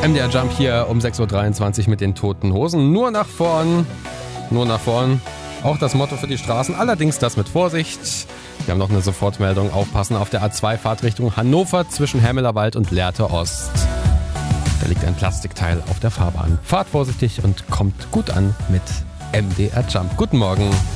MDR Jump hier um 6.23 Uhr mit den Toten Hosen. Nur nach vorn. Nur nach vorn. Auch das Motto für die Straßen. Allerdings das mit Vorsicht. Wir haben noch eine Sofortmeldung. Aufpassen auf der A2 Fahrtrichtung Hannover zwischen Hemmelerwald und Lehrte Ost. Da liegt ein Plastikteil auf der Fahrbahn. Fahrt vorsichtig und kommt gut an mit MDR Jump. Guten Morgen.